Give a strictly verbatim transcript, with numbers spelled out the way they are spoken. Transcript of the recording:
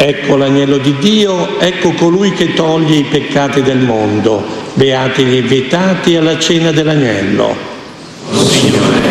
Ecco l'agnello di Dio, ecco colui che toglie i peccati del mondo. Beati gli invitati alla cena dell'agnello. Oh Signore,